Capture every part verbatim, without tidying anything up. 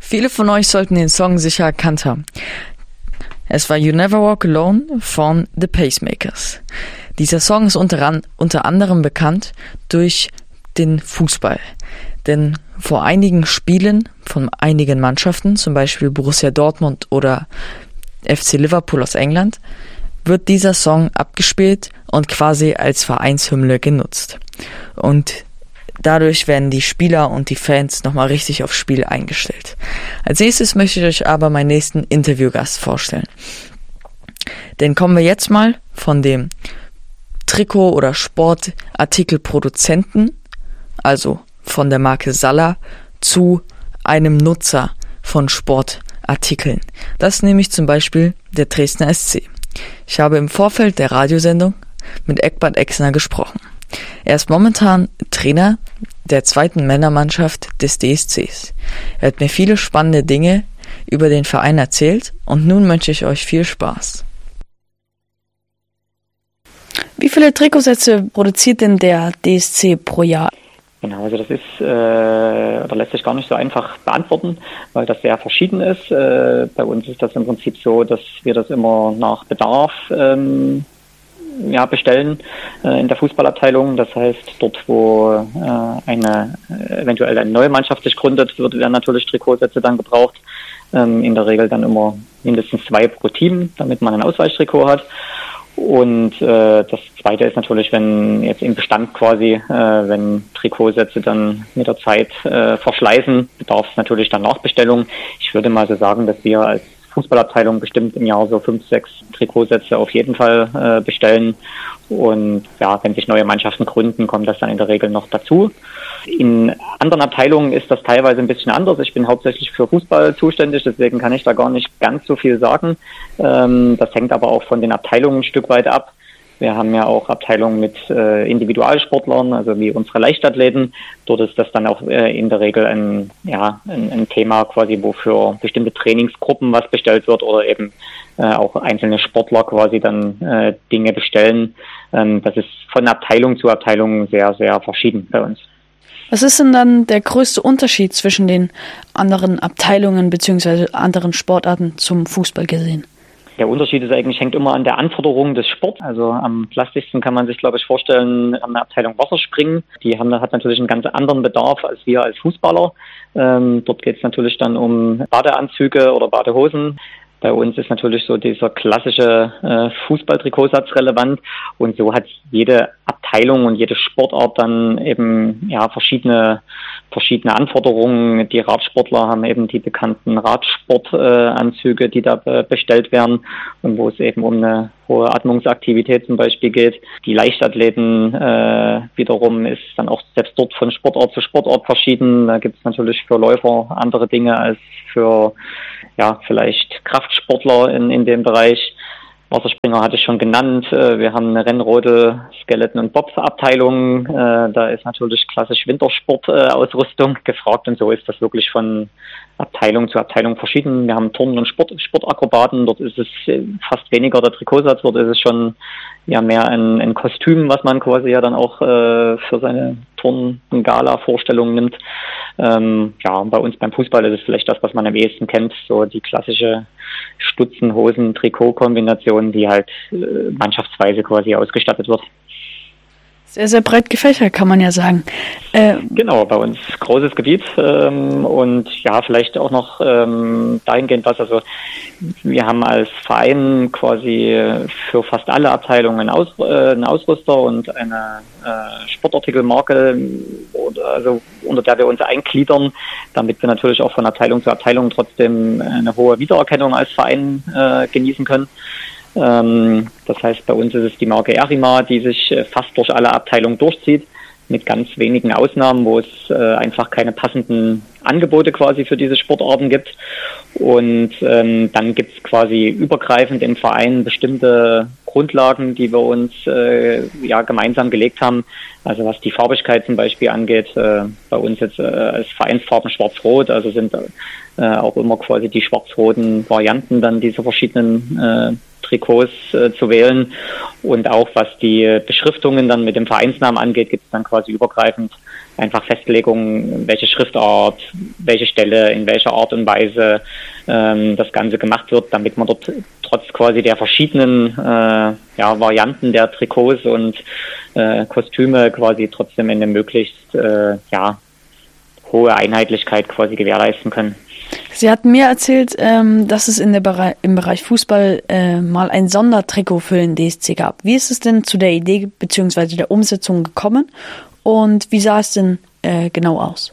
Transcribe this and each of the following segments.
Viele von euch sollten den Song sicher erkannt haben. Es war You Never Walk Alone von The Pacemakers. Dieser Song ist unter, an, unter anderem bekannt durch den Fußball. Denn vor einigen Spielen von einigen Mannschaften, zum Beispiel Borussia Dortmund oder F C Liverpool aus England, wird dieser Song abgespielt und quasi als Vereinshymne genutzt. Und dadurch werden die Spieler und die Fans nochmal richtig aufs Spiel eingestellt. Als nächstes möchte ich euch aber meinen nächsten Interviewgast vorstellen. Denn kommen wir jetzt mal von dem Trikot- oder Sportartikelproduzenten, also von der Marke Salla, zu einem Nutzer von Sportartikeln. Das ist nämlich zum Beispiel der Dresdner S C. Ich habe im Vorfeld der Radiosendung mit Eckbert Exner gesprochen. Er ist momentan Trainer der zweiten Männermannschaft des D S Cs. Er hat mir viele spannende Dinge über den Verein erzählt und nun wünsche ich euch viel Spaß. Wie viele Trikotsätze produziert denn der D S C pro Jahr? Genau, also das ist, äh, oder lässt sich gar nicht so einfach beantworten, weil das sehr verschieden ist. Äh, bei uns ist das im Prinzip so, dass wir das immer nach Bedarf ähm, ja, bestellen äh, in der Fußballabteilung. Das heißt, dort, wo äh, eine eventuell eine neue Mannschaft sich gründet, wird, werden natürlich Trikotsätze dann gebraucht. Ähm, in der Regel dann immer mindestens zwei pro Team, damit man ein Ausweichtrikot hat. Und äh, das Zweite ist natürlich, wenn jetzt im Bestand quasi, äh, wenn Trikotsätze dann mit der Zeit äh, verschleißen, bedarf es natürlich dann Nachbestellung. Ich würde mal so sagen, dass wir als Fußballabteilung bestimmt im Jahr so fünf, sechs Trikotsätze auf jeden Fall äh, bestellen. Und ja, wenn sich neue Mannschaften gründen, kommt das dann in der Regel noch dazu. In anderen Abteilungen ist das teilweise ein bisschen anders. Ich bin hauptsächlich für Fußball zuständig, deswegen kann ich da gar nicht ganz so viel sagen. Ähm, das hängt aber auch von den Abteilungen ein Stück weit ab. Wir haben ja auch Abteilungen mit äh, Individualsportlern, also wie unsere Leichtathleten. Dort ist das dann auch äh, in der Regel ein, ja, ein, ein Thema quasi, wo für bestimmte Trainingsgruppen was bestellt wird oder eben äh, auch einzelne Sportler quasi dann äh, Dinge bestellen. Ähm, das ist von Abteilung zu Abteilung sehr, sehr verschieden bei uns. Was ist denn dann der größte Unterschied zwischen den anderen Abteilungen bzw. anderen Sportarten zum Fußball gesehen? Der Unterschied ist eigentlich, hängt immer an der Anforderung des Sports. Also am plastischsten kann man sich, glaube ich, vorstellen, an der Abteilung Wasserspringen. Die haben, hat natürlich einen ganz anderen Bedarf als wir als Fußballer. Ähm, dort geht es natürlich dann um Badeanzüge oder Badehosen. Bei uns ist natürlich so dieser klassische äh, Fußballtrikotsatz relevant und so hat jede Abteilung und jede Sportart dann eben ja verschiedene verschiedene Anforderungen. Die Radsportler haben eben die bekannten Radsportanzüge, äh, die da be- bestellt werden und wo es eben um eine hohe Atmungsaktivität zum Beispiel geht. Die Leichtathleten äh, wiederum ist dann auch selbst dort von Sportart zu Sportart verschieden. Da gibt es natürlich für Läufer andere Dinge als für ja vielleicht Kraftsportler in, in dem Bereich. Wasserspringer hatte ich schon genannt. Wir haben eine Rennrodel, Skeleton- und Bob-Abteilung. Da ist natürlich klassisch Wintersportausrüstung gefragt und so ist das wirklich von Abteilung zu Abteilung verschieden. Wir haben Turnen und Sport, Sportakrobaten. Dort ist es fast weniger der Trikotsatz. Dort ist es schon ja mehr ein, ein Kostüm, was man quasi ja dann auch äh, für seine Turn- und Gala-Vorstellungen nimmt. Ähm, ja, und bei uns beim Fußball ist es vielleicht das, was man am ehesten kennt, so die klassische Stutzen-Hosen-Trikot-Kombination, die halt äh, mannschaftsweise quasi ausgestattet wird. Sehr, sehr breit gefächert, kann man ja sagen. Äh, genau, bei uns großes Gebiet ähm, und ja, vielleicht auch noch ähm, dahingehend was, also wir haben als Verein quasi für fast alle Abteilungen einen, Aus, äh, einen Ausrüster und eine äh, Sportartikelmarke, also unter der wir uns eingliedern, damit wir natürlich auch von Abteilung zu Abteilung trotzdem eine hohe Wiedererkennung als Verein äh, genießen können. Das heißt, bei uns ist es die Marke Erima, die sich fast durch alle Abteilungen durchzieht, mit ganz wenigen Ausnahmen, wo es einfach keine passenden Angebote quasi für diese Sportarten gibt. Und ähm, dann gibt es quasi übergreifend im Verein bestimmte Grundlagen, die wir uns äh, ja gemeinsam gelegt haben. Also was die Farbigkeit zum Beispiel angeht, äh, bei uns jetzt äh, als Vereinsfarben schwarz-rot, also sind äh, auch immer quasi die schwarz-roten Varianten dann dieser verschiedenen äh, Trikots äh, zu wählen. Und auch was die Beschriftungen dann mit dem Vereinsnamen angeht, gibt es dann quasi übergreifend einfach Festlegungen, welche Schriftart, welche Stelle, in welcher Art und Weise ähm, das Ganze gemacht wird, damit man dort trotz quasi der verschiedenen äh, ja, Varianten der Trikots und äh, Kostüme quasi trotzdem eine möglichst äh, ja, hohe Einheitlichkeit quasi gewährleisten können. Sie hatten mir erzählt, ähm, dass es in der Bereich, im Bereich Fußball äh, mal ein Sondertrikot für den D S C gab. Wie ist es denn zu der Idee bzw. der Umsetzung gekommen und wie sah es denn äh, genau aus?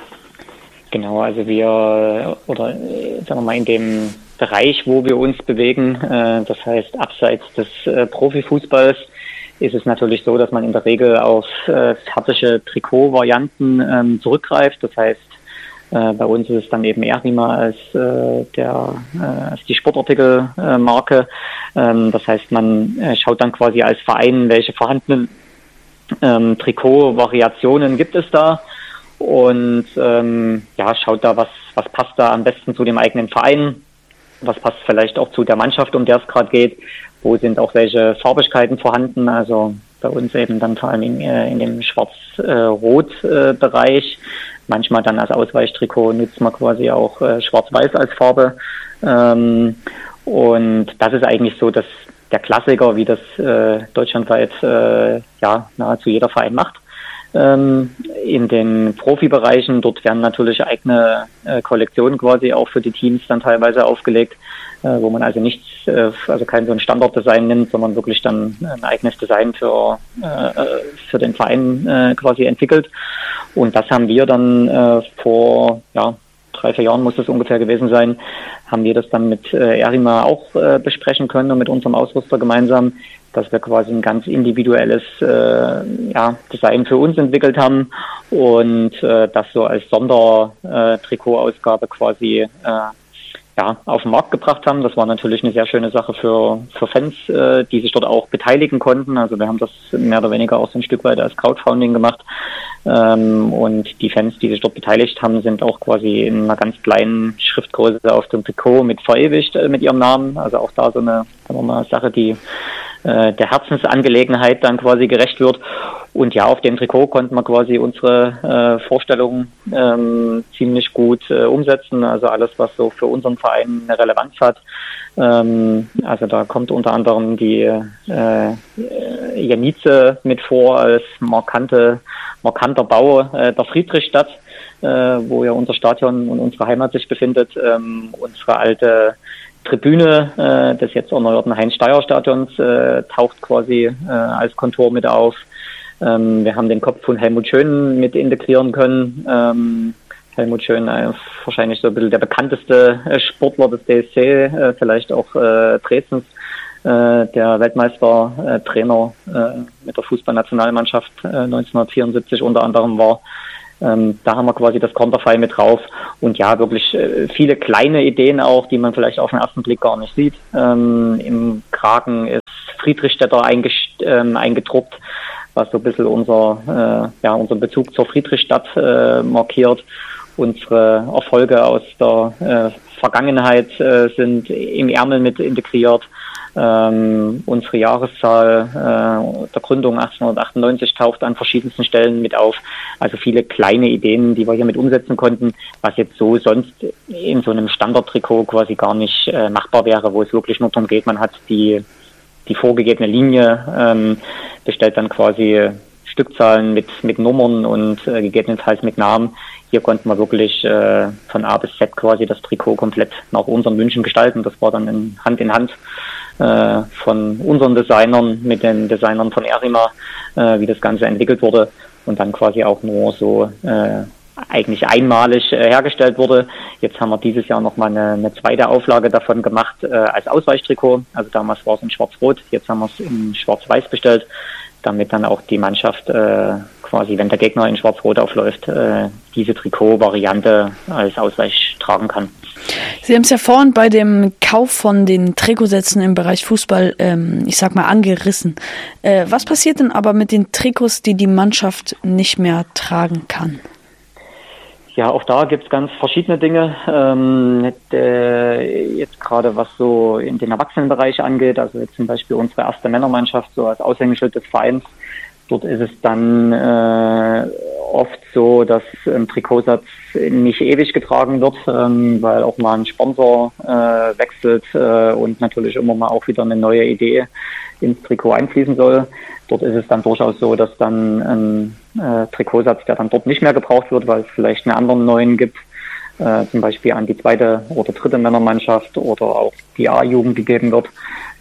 Genau, also wir, oder sagen wir mal in dem Bereich, wo wir uns bewegen, äh, das heißt abseits des äh, Profifußballs, ist es natürlich so, dass man in der Regel auf äh, fertige Trikotvarianten ähm, zurückgreift. Das heißt, äh, bei uns ist es dann eben Erima als, äh, der, äh, als die Sportartikelmarke. Ähm, das heißt, man äh, schaut dann quasi als Verein, welche vorhandenen ähm, Trikotvariationen gibt es da und ähm, ja, schaut da, was, was passt da am besten zu dem eigenen Verein, was passt vielleicht auch zu der Mannschaft, um der es gerade geht. Wo sind auch welche Farbigkeiten vorhanden? Also bei uns eben dann vor allem in, in dem Schwarz-Rot-Bereich. Manchmal dann als Ausweichtrikot nutzt man quasi auch äh, Schwarz-Weiß als Farbe. Ähm, und das ist eigentlich so, dass der Klassiker, wie das äh, deutschlandweit äh, ja nahezu jeder Verein macht. Ähm, in den Profibereichen, dort werden natürlich eigene äh, Kollektionen quasi auch für die Teams dann teilweise aufgelegt, äh, wo man also nichts, äh, also kein so ein Standarddesign nimmt, sondern wirklich dann ein eigenes Design für äh, für den Verein äh, quasi entwickelt. Und das haben wir dann äh, vor ja drei, vier Jahren muss das ungefähr gewesen sein, haben wir das dann mit äh, Erima auch äh, besprechen können und mit unserem Ausrüster gemeinsam, dass wir quasi ein ganz individuelles äh, ja, Design für uns entwickelt haben und äh, das so als Sondertrikotausgabe äh, quasi äh, ja, auf den Markt gebracht haben. Das war natürlich eine sehr schöne Sache für, für Fans, äh, die sich dort auch beteiligen konnten. Also wir haben das mehr oder weniger auch so ein Stück weit als Crowdfunding gemacht. Ähm, und die Fans, die sich dort beteiligt haben, sind auch quasi in einer ganz kleinen Schriftgröße auf dem Trikot mit verewigt äh, mit ihrem Namen. Also auch da so eine, sagen wir mal, Sache, die äh, der Herzensangelegenheit dann quasi gerecht wird. Und ja, auf dem Trikot konnten wir quasi unsere äh, Vorstellungen ähm, ziemlich gut äh, umsetzen. Also alles, was so für unseren Verein eine Relevanz hat. Ähm, also da kommt unter anderem die äh, Janice mit vor als markante, markanter Bau äh, der Friedrichstadt, äh, wo ja unser Stadion und unsere Heimat sich befindet. Ähm, unsere alte Tribüne äh, des jetzt erneuerten Heinz-Steier-Stadions äh, taucht quasi äh, als Kontur mit auf. Ähm, wir haben den Kopf von Helmut Schön mit integrieren können. Ähm, Helmut Schön, äh, wahrscheinlich so ein bisschen der bekannteste äh, Sportler des D S C, äh, vielleicht auch äh, Dresdens, äh, der Weltmeister-Trainer äh, mit der Fußballnationalmannschaft äh, neunzehnhundertvierundsiebzig unter anderem war. Ähm, da haben wir quasi das Konterfei mit drauf und ja, wirklich äh, viele kleine Ideen auch, die man vielleicht auf den ersten Blick gar nicht sieht. Ähm, im Kragen ist Friedrichstädter eingest- ähm, eingedruckt, was so ein bisschen unser, äh, ja, unseren Bezug zur Friedrichstadt äh, markiert. Unsere Erfolge aus der äh, Vergangenheit äh, sind im Ärmel mit integriert. Ähm, unsere Jahreszahl äh, der Gründung achtzehnhundertachtundneunzig taucht an verschiedensten Stellen mit auf. Also viele kleine Ideen, die wir hier mit umsetzen konnten, was jetzt so sonst in so einem Standardtrikot quasi gar nicht äh, machbar wäre, wo es wirklich nur darum geht, man hat die die vorgegebene Linie, ähm, bestellt dann quasi Stückzahlen mit mit Nummern und äh, gegebenenfalls mit Namen. Hier konnten wir wirklich äh, von A bis Z quasi das Trikot komplett nach unseren Wünschen gestalten. Das war dann in Hand in Hand äh, von unseren Designern mit den Designern von Erima, äh, wie das Ganze entwickelt wurde und dann quasi auch nur so äh, eigentlich einmalig äh, hergestellt wurde. Jetzt haben wir dieses Jahr nochmal eine, eine zweite Auflage davon gemacht äh, als Ausweichtrikot. Also damals war es in Schwarz-Rot, jetzt haben wir es in Schwarz-Weiß bestellt, damit dann auch die Mannschaft äh, quasi, wenn der Gegner in Schwarz-Rot aufläuft, äh, diese Trikotvariante als Ausweich tragen kann. Sie haben es ja vorhin bei dem Kauf von den Trikotsätzen im Bereich Fußball, ähm, ich sag mal, angerissen. Äh, was passiert denn aber mit den Trikots, die die Mannschaft nicht mehr tragen kann? Ja, auch da gibt's ganz verschiedene Dinge. Ähm, äh, jetzt gerade was so in den Erwachsenenbereich angeht, also jetzt zum Beispiel unsere erste Männermannschaft, so als Aushängeschild des Vereins, dort ist es dann äh, oft so, dass ein Trikotsatz nicht ewig getragen wird, ähm, weil auch mal ein Sponsor äh, wechselt äh, und natürlich immer mal auch wieder eine neue Idee ins Trikot einfließen soll. Dort ist es dann durchaus so, dass dann ein äh, Trikotsatz, der dann dort nicht mehr gebraucht wird, weil es vielleicht einen anderen neuen gibt, äh, zum Beispiel an die zweite oder dritte Männermannschaft oder auch die A-Jugend gegeben wird,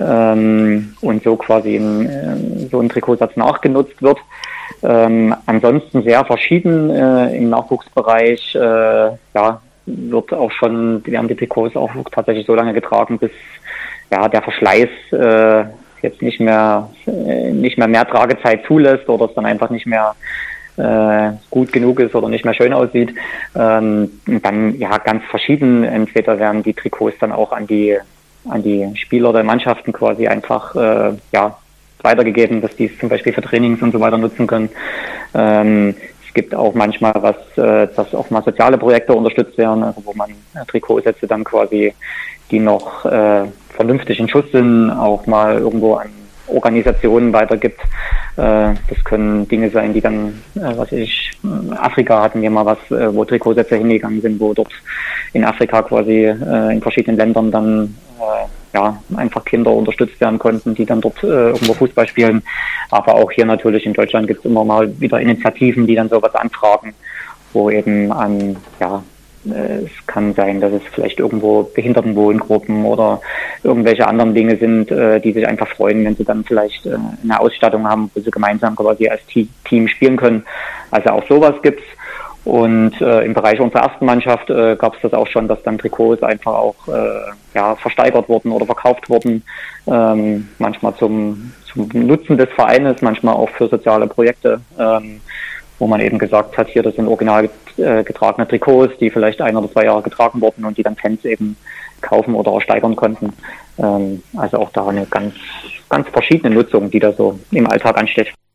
ähm, und so quasi ein, äh, so ein Trikotsatz nachgenutzt wird. Ähm, ansonsten sehr verschieden äh, im Nachwuchsbereich, äh, ja, wird auch schon, werden die Trikots auch tatsächlich so lange getragen, bis ja der Verschleiß äh, jetzt nicht mehr äh, nicht mehr mehr Tragezeit zulässt oder es dann einfach nicht mehr äh, gut genug ist oder nicht mehr schön aussieht. Ähm, und dann ja ganz verschieden. Entweder werden die Trikots dann auch an die an die Spieler der Mannschaften quasi einfach äh, ja weitergegeben, dass die es zum Beispiel für Trainings und so weiter nutzen können. Ähm, es gibt auch manchmal was, äh, dass auch mal soziale Projekte unterstützt werden, also wo man äh, Trikotsätze dann quasi, die noch äh, vernünftig in Schuss sind, auch mal irgendwo an Organisationen weitergibt. Äh, das können Dinge sein, die dann, äh, was ich, Afrika hatten wir mal was, äh, wo Trikotsätze hingegangen sind, wo dort in Afrika quasi äh, in verschiedenen Ländern dann äh, ja, einfach Kinder unterstützt werden konnten, die dann dort äh, irgendwo Fußball spielen. Aber auch hier natürlich in Deutschland gibt es immer mal wieder Initiativen, die dann sowas anfragen, wo eben an, ja, äh, es kann sein, dass es vielleicht irgendwo Behindertenwohngruppen oder irgendwelche anderen Dinge sind, äh, die sich einfach freuen, wenn sie dann vielleicht äh, eine Ausstattung haben, wo sie gemeinsam quasi als T- Team spielen können. Also auch sowas gibt's. Und äh, im Bereich unserer ersten Mannschaft äh, gab es das auch schon, dass dann Trikots einfach auch äh, ja, versteigert wurden oder verkauft wurden, ähm, manchmal zum, zum Nutzen des Vereines, manchmal auch für soziale Projekte, ähm, wo man eben gesagt hat, hier, das sind original äh, getragene Trikots, die vielleicht ein oder zwei Jahre getragen wurden und die dann Fans eben kaufen oder ersteigern konnten. Ähm, also auch da eine ganz, ganz verschiedene Nutzung, die da so im Alltag ansteht.